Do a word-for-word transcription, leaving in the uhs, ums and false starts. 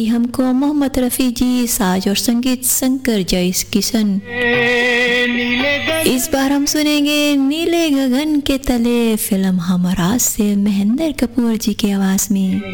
हमको मोहम्मद रफ़ी जी, साज और संगीत शंकर जय किशन। इस बार हम सुनेंगे नीले गगन के तले, फिल्म हमराज से महेंद्र कपूर जी की आवाज़ में।